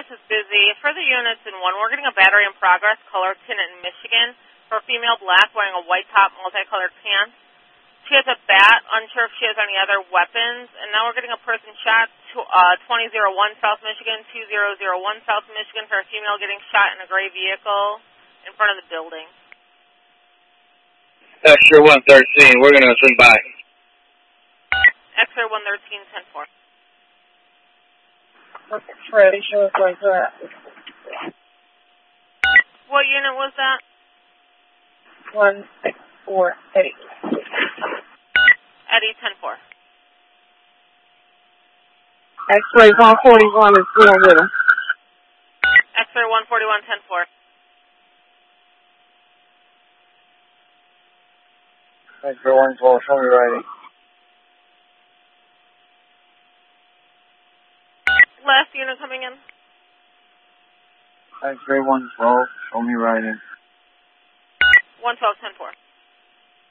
Units is busy. For the units in 1, we're getting a battery in progress, color Tinnet in Michigan. For female black, wearing a white top, multicolored pants. She has a bat, unsure if she has any other weapons. And now we're getting a person shot, 2001 South Michigan, 2001 South Michigan, for a female getting shot in a gray vehicle in front of the building. X-ray 113, we're going to swing by. X-ray 113, 10-4. Freddie, show us where you're at. What unit was that? 1648. Eddie, 10-4. X-ray 141 is going with him. X-ray 141, 10-4. X-ray 112, show me writing. Last unit coming in. X-ray 112, show me writing. 112, 10-4.